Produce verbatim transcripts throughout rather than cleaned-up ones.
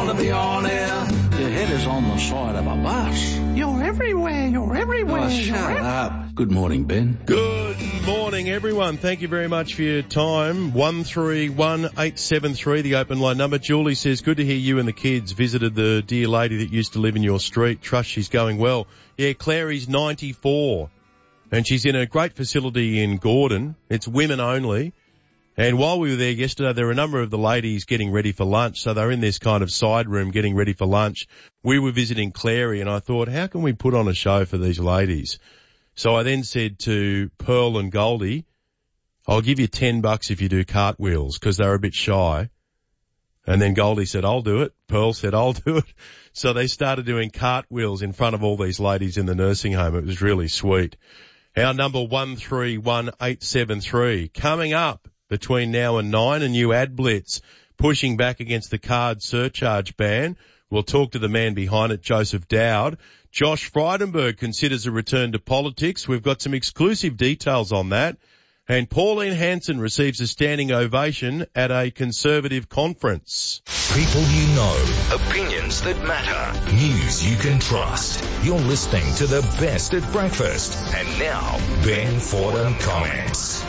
want to be on air. Your head is on the side of a bus. You're everywhere, you're everywhere. Oh, shut up. Good morning, Ben. Good morning, everyone. Thank you very much for your time. one three one eight seven three, the open line number. Julie says, good to hear you and the kids visited the dear lady that used to live in your street. Trust she's going well. Yeah, Clary's ninety-four, and she's in a great facility in Gordon. It's women only. And while we were there yesterday, there were a number of the ladies getting ready for lunch. So they're in this kind of side room getting ready for lunch. We were visiting Clary, and I thought, how can we put on a show for these ladies? So I then said to Pearl and Goldie, I'll give you ten bucks if you do cartwheels, because they were a bit shy. And then Goldie said, I'll do it. Pearl said, I'll do it. So they started doing cartwheels in front of all these ladies in the nursing home. It was really sweet. Our number one three one eight seven three. Coming up between now and nine, a new ad blitz pushing back against the card surcharge ban. We'll talk to the man behind it, Joseph Dowd. Josh Frydenberg considers a return to politics. We've got some exclusive details on that. And Pauline Hanson receives a standing ovation at a Conservative conference. People you know. Opinions that matter. News you can trust. You're listening to the best at breakfast. And now, Ben Fordham comments.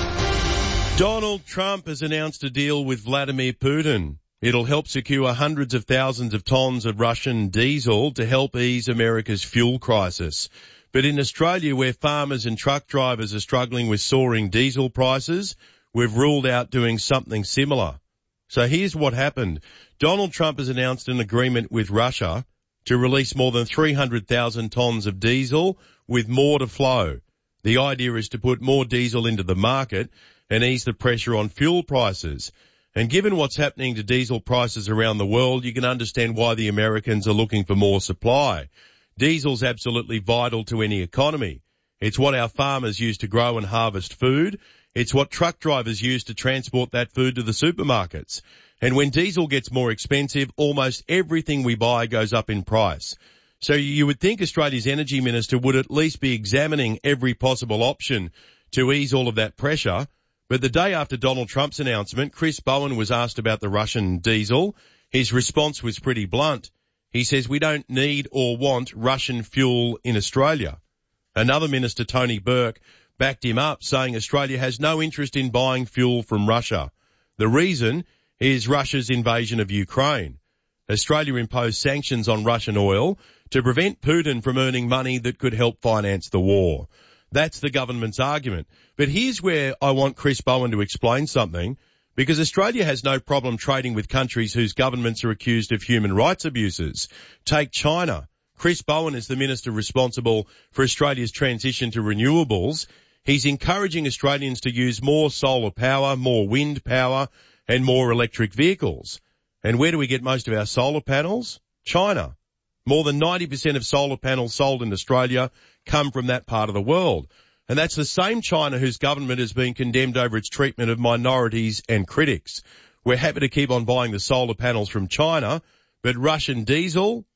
Donald Trump has announced a deal with Vladimir Putin. It'll help secure hundreds of thousands of tons of Russian diesel to help ease America's fuel crisis. But in Australia, where farmers and truck drivers are struggling with soaring diesel prices, we've ruled out doing something similar. So here's what happened. Donald Trump has announced an agreement with Russia to release more than three hundred thousand tons of diesel, with more to flow. The idea is to put more diesel into the market and ease the pressure on fuel prices. And given what's happening to diesel prices around the world, you can understand why the Americans are looking for more supply. Diesel's absolutely vital to any economy. It's what our farmers use to grow and harvest food. It's what truck drivers use to transport that food to the supermarkets. And when diesel gets more expensive, almost everything we buy goes up in price. So you would think Australia's Energy Minister would at least be examining every possible option to ease all of that pressure. But the day after Donald Trump's announcement, Chris Bowen was asked about the Russian diesel. His response was pretty blunt. He says, we don't need or want Russian fuel in Australia. Another minister, Tony Burke, backed him up, saying Australia has no interest in buying fuel from Russia. The reason is Russia's invasion of Ukraine. Australia imposed sanctions on Russian oil to prevent Putin from earning money that could help finance the war. That's the government's argument. But here's where I want Chris Bowen to explain something, because Australia has no problem trading with countries whose governments are accused of human rights abuses. Take China. Chris Bowen is the minister responsible for Australia's transition to renewables. He's encouraging Australians to use more solar power, more wind power, and more electric vehicles. And where do we get most of our solar panels? China. More than ninety percent of solar panels sold in Australia come from that part of the world. And that's the same China whose government has been condemned over its treatment of minorities and critics. We're happy to keep on buying the solar panels from China, but Russian diesel,